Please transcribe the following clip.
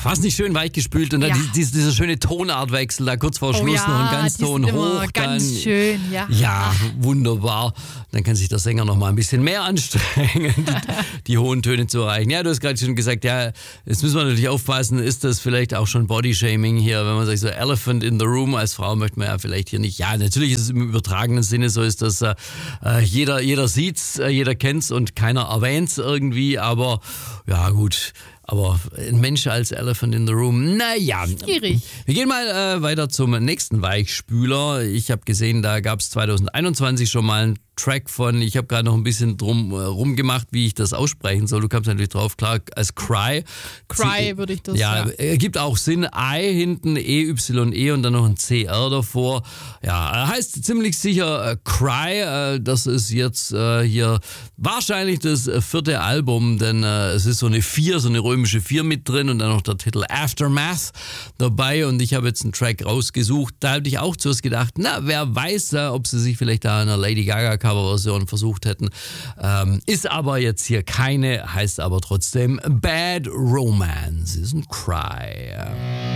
War es nicht schön weichgespült und dann dieser schöne Tonartwechsel, da kurz vor Schluss noch ein Ganzton hoch. Ganz schön, Ja, wunderbar. Dann kann sich der Sänger noch mal ein bisschen mehr anstrengen, die hohen Töne zu erreichen. Ja, du hast gerade schon gesagt, ja, jetzt müssen wir natürlich aufpassen, ist das vielleicht auch schon Bodyshaming hier, wenn man sagt so Elephant in the Room, als Frau möchte man ja vielleicht hier nicht. Ja, natürlich ist es im übertragenen Sinne so, ist das jeder sieht's, jeder kennt's und keiner erwähnt's irgendwie, aber ja gut. Aber ein Mensch als Elephant in the Room, naja. Schwierig. Wir gehen mal weiter zum nächsten Weichspüler. Ich habe gesehen, da gab es 2021 schon mal einen Track von, ich habe gerade noch ein bisschen drum rumgemacht, wie ich das aussprechen soll. Du kamst natürlich drauf, klar, als Cry. Cry würde ich das sagen. Ja, ergibt auch Sinn. I hinten, EYE und dann noch ein CR davor. Ja, heißt ziemlich sicher Cry. Das ist jetzt hier wahrscheinlich das 4. Album, denn es ist so eine 4, so eine römische 4 mit drin und dann noch der Titel Aftermath dabei und ich habe jetzt einen Track rausgesucht. Da hatte ich auch zuerst gedacht, na, wer weiß, ob sie sich vielleicht da in einer Lady Gaga Coverversion versucht hätten. Ist aber jetzt hier keine, heißt aber trotzdem Bad Romance. Ist ein Cry.